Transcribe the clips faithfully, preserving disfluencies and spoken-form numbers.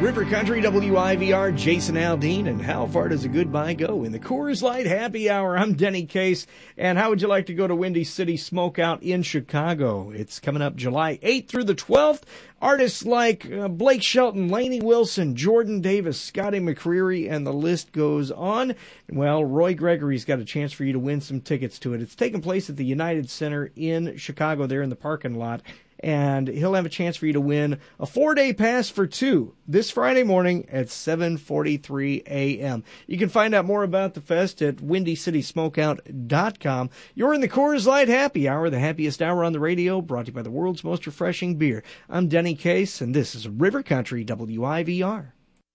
River Country, W I V R, Jason Aldean, and how far does a goodbye go in the Coors Light Happy Hour? I'm Denny Case, and how would you like to go to Windy City Smokeout in Chicago? It's coming up July eighth through the twelfth. Artists like uh, Blake Shelton, Lainey Wilson, Jordan Davis, Scotty McCreery, and the list goes on. Well, Roy Gregory's got a chance for you to win some tickets to it. It's taking place at the United Center in Chicago, there in the parking lot. And he'll have a chance for you to win a four-day pass for two this Friday morning at seven forty-three a.m. You can find out more about the fest at windy city smokeout dot com. You're in the Coors Light Happy Hour, the happiest hour on the radio, brought to you by the world's most refreshing beer. I'm Denny Case, and this is River Country, W I V R.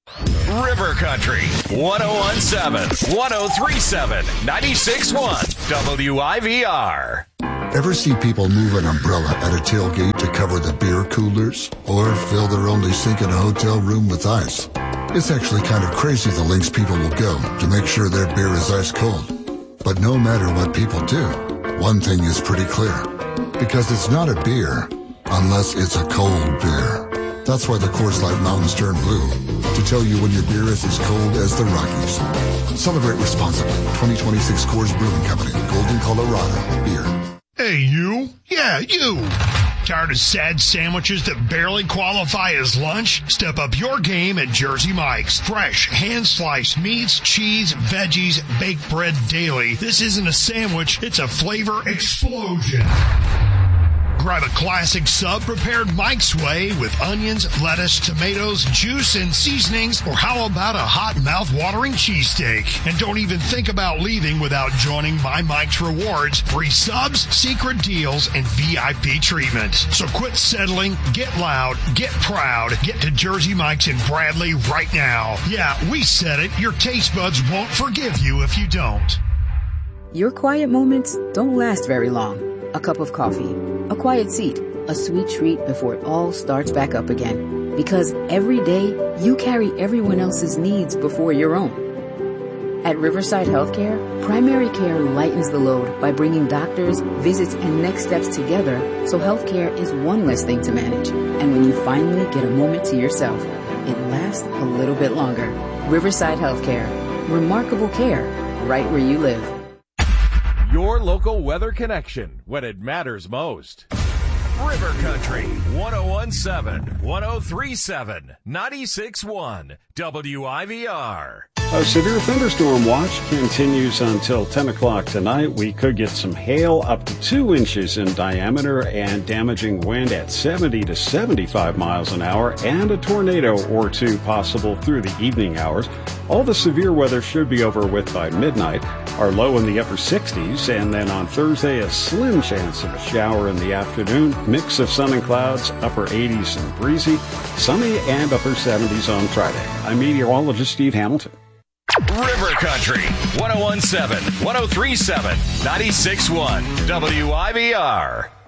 River Country, one oh one point seven, one oh three point seven, ninety-six point one, W I V R. Ever see people move an umbrella at a tailgate to cover the beer coolers? Or fill their only sink in a hotel room with ice? It's actually kind of crazy the lengths people will go to make sure their beer is ice cold. But no matter what people do, one thing is pretty clear. Because it's not a beer unless it's a cold beer. That's why the Coors Light Mountains turn blue, to tell you when your beer is as cold as the Rockies. Celebrate responsibly. twenty twenty-six Coors Brewing Company, Golden, Colorado. Beer. Hey, you. Yeah, you. Tired of sad sandwiches that barely qualify as lunch? Step up your game at Jersey Mike's. Fresh, hand-sliced meats, cheese, veggies, baked bread daily. This isn't a sandwich, it's a flavor explosion. Grab a classic sub prepared Mike's way with onions, lettuce, tomatoes, juice, and seasonings, or how about a hot mouth-watering cheesesteak? And don't even think about leaving without joining My Mike's Rewards, free subs, secret deals, and V I P treatment. So quit settling, get loud, get proud, get to Jersey Mike's in Bradley right now. Yeah, we said it. Your taste buds won't forgive you if you don't. Your quiet moments don't last very long. A cup of coffee, a quiet seat, a sweet treat before it all starts back up again. Because every day, you carry everyone else's needs before your own. At Riverside Healthcare, primary care lightens the load by bringing doctors, visits, and next steps together so healthcare is one less thing to manage. And when you finally get a moment to yourself, it lasts a little bit longer. Riverside Healthcare. Remarkable care right where you live. Your local weather connection when it matters most. River Country, one oh one point seven, one oh three point seven, ninety-six point one, W I V R. A severe thunderstorm watch continues until ten o'clock tonight. We could get some hail up to two inches in diameter and damaging wind at seventy to seventy-five miles an hour, and a tornado or two possible through the evening hours. All the severe weather should be over with by midnight. Our low in the upper sixties, and then on Thursday, a slim chance of a shower in the afternoon. Mix of sun and clouds, upper eighties and breezy, sunny and upper seventies on Friday. I'm meteorologist Steve Hamilton. River Country, one oh one point seven, one oh three point seven, ninety-six point one, W I V R.